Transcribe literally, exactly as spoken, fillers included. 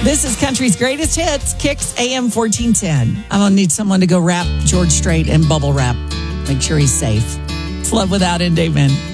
This is Country's Greatest Hits, Kicks A M fourteen ten. I'm going to need someone to go wrap George Strait in bubble wrap. Make sure he's safe. It's Love Without End, amen.